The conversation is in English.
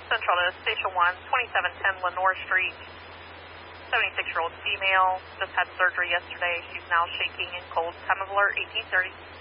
Central to Station 1, 2710 Lenore Street. 76-year-old female, just had surgery yesterday. She's now shaking and cold. Time of alert, 1830.